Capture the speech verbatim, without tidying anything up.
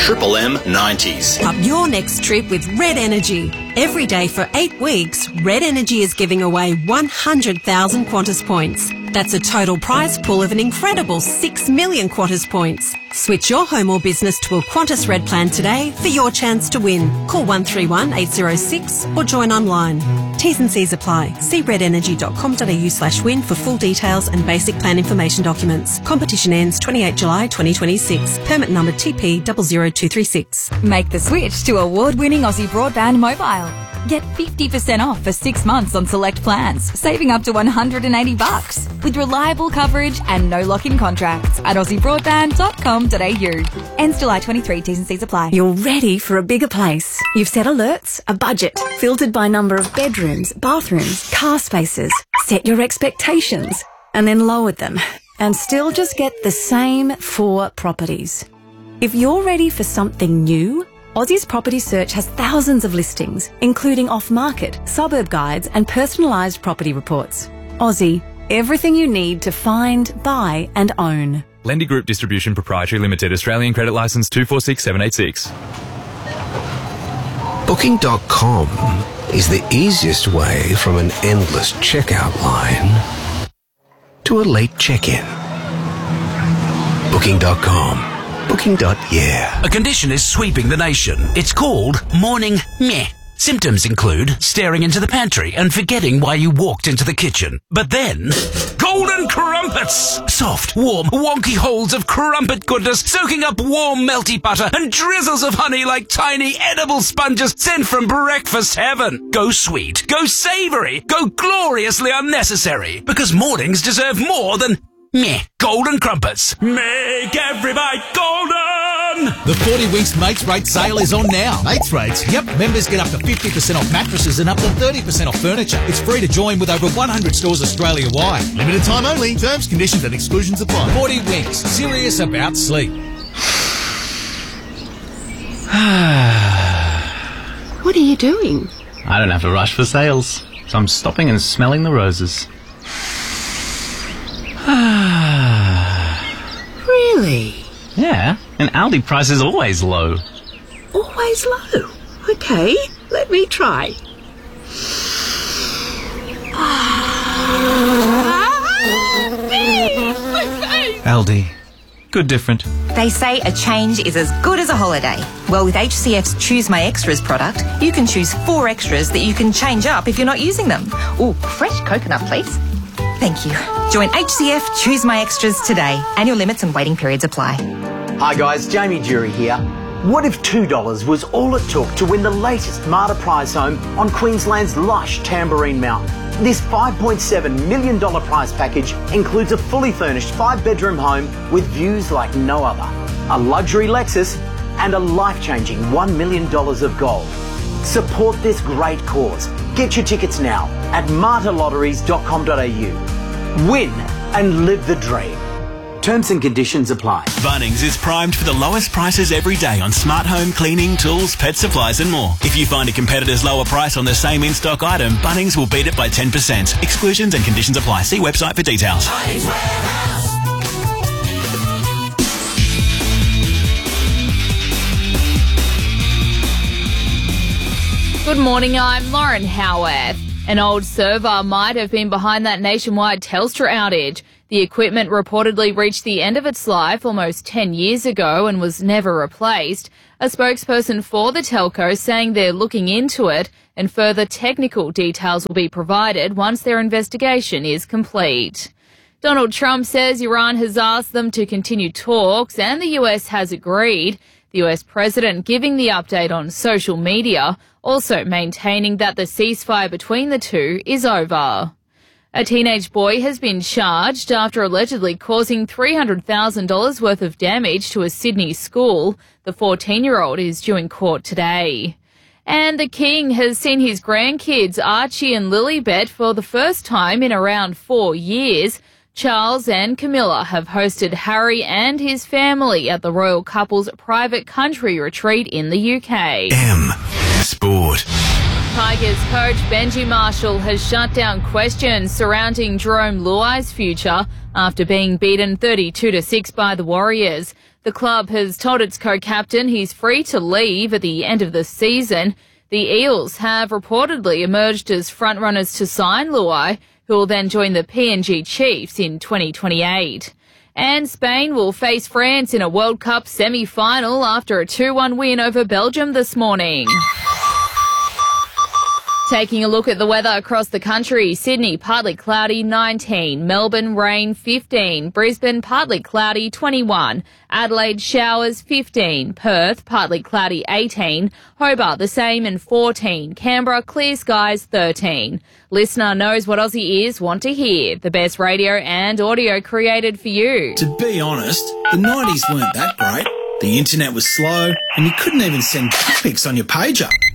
Triple M nineties. Up your next trip with Red Energy. Every day for eight weeks, Red Energy is giving away one hundred thousand Qantas points. That's a total prize pool of an incredible six million Qantas points. Switch your home or business to a Qantas Red plan today for your chance to win. Call one three one eight zero six or join online. T's and C's apply. See redenergy.com.au slash win for full details and basic plan information documents. Competition ends twenty-eighth July twenty twenty-six. Permit number T P zero zero two three six. Make the switch to award-winning Aussie Broadband Mobile. Get fifty percent off for six months on select plans, saving up to one hundred eighty bucks with reliable coverage and no lock-in contracts at aussie broadband dot com dot a u. Ends July twenty-third. T's and C's apply. You're ready for a bigger place. You've set alerts, a budget, filtered by number of bedrooms, bathrooms, car spaces. Set your expectations and then lowered them and still just get the same four properties. If you're ready for something new, Aussie's Property Search has thousands of listings, including off-market, suburb guides and personalised property reports. Aussie, everything you need to find, buy and own. Lendy Group Distribution Proprietary Limited, Australian Credit Licence two four six seven eight six. Booking dot com is the easiest way from an endless checkout line to a late check-in. Booking dot com. Booking. Yeah. A condition is sweeping the nation. It's called morning meh. Symptoms include staring into the pantry and forgetting why you walked into the kitchen. But then, golden crumpets! Soft, warm, wonky holes of crumpet goodness soaking up warm, melty butter and drizzles of honey like tiny edible sponges sent from breakfast heaven. Go sweet, go savoury, go gloriously unnecessary. Because mornings deserve more than meh. Golden crumpets. Make every bite golden! The forty Winks Mates Rate sale is on now. Mates Rates? Yep. Members get up to fifty percent off mattresses and up to thirty percent off furniture. It's free to join with over one hundred stores Australia-wide. Limited time only. Terms, conditions and exclusions apply. forty Winks. Serious about sleep. What are you doing? I don't have to rush for sales, so I'm stopping and smelling the roses. Really? Yeah, and Aldi price is always low. Always low? Okay, let me try. Aldi. Good different. They say a change is as good as a holiday. Well, with H C F's Choose My Extras product, you can choose four extras that you can change up if you're not using them. Ooh, fresh coconut, please. Thank you. Join H C F Choose My Extras today. Annual limits and waiting periods apply. Hi guys, Jamie Jury here. What if two dollars was all it took to win the latest Marta prize home on Queensland's lush Tamborine Mountain? This five point seven million dollars prize package includes a fully furnished five-bedroom home with views like no other, a luxury Lexus and a life-changing one million dollars of gold. Support this great cause. Get your tickets now at marta lotteries dot com dot a u. Win and live the dream. Terms and conditions apply. Bunnings is primed for the lowest prices every day on smart home cleaning, tools, pet supplies and more. If you find a competitor's lower price on the same in-stock item, Bunnings will beat it by ten percent. Exclusions and conditions apply. See website for details. Good morning, I'm Lauren Howarth. An old server might have been behind that nationwide Telstra outage. The equipment reportedly reached the end of its life almost ten years ago and was never replaced. A spokesperson for the telco saying they're looking into it and further technical details will be provided once their investigation is complete. Donald Trump says Iran has asked them to continue talks and the U S has agreed. The U S president giving the update on social media, also maintaining that the ceasefire between the two is over. A teenage boy has been charged after allegedly causing three hundred thousand dollars worth of damage to a Sydney school. The fourteen-year-old is due in court today. And the King has seen his grandkids Archie and Lilibet for the first time in around four years. Charles and Camilla have hosted Harry and his family at the royal couple's private country retreat in the U K. M Sport. Tigers coach Benji Marshall has shut down questions surrounding Jerome Luai's future after being beaten thirty-two to six by the Warriors. The club has told its co-captain he's free to leave at the end of the season. The Eels have reportedly emerged as frontrunners to sign Luai, who will then join the P N G Chiefs in twenty twenty-eight. And Spain will face France in a World Cup semi-final after a two one win over Belgium this morning. Taking a look at the weather across the country, Sydney partly cloudy nineteen, Melbourne rain fifteen, Brisbane partly cloudy twenty-one, Adelaide showers fifteen, Perth partly cloudy eighteen, Hobart the same and fourteen, Canberra clear skies thirteen. Listener knows what Aussie ears want to hear, the best radio and audio created for you. To be honest, the nineties weren't that great. The internet was slow and you couldn't even send pics on your pager.